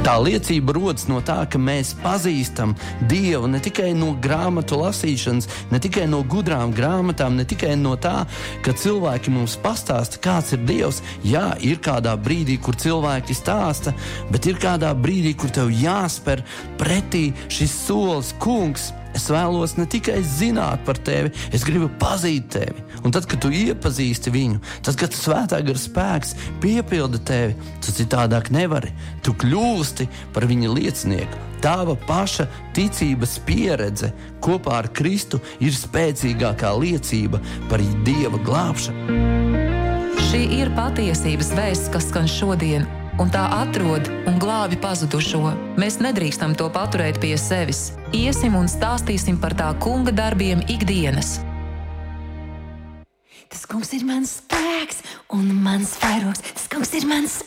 Tā liecība rodas no tā, ka mēs pazīstam Dievu ne tikai no grāmatu lasīšanas, ne tikai no gudrām grāmatām, ne tikai no tā, ka cilvēki mums pastāsta, kāds ir Dievs. Jā, ir kādā brīdī, kur cilvēki stāsta, bet ir kādā brīdī, kur tev jāspēr pretī šis solis: Kungs, es vēlos ne tikai zināt par tevi, es gribu pazīt tevi. Un tad, kad tu iepazīsti viņu, tad, kad svētā gara spēks piepilda tevi, tu citādāk nevari. Tu kļūsti par viņa liecinieku. Tava paša ticības pieredze kopā ar Kristu ir spēcīgākā liecība par Dieva glābšanu. Šī ir patiesības vēsts, kas skan šodien, un tā atrod un glābi pazudušo. Mēs nedrīkstam to paturēt pie sevis. Iesim un stāstīsim par tā kunga darbiem ikdienas. Tas kungs ir mans spēks un mans vairogs. Tas kungs ir mans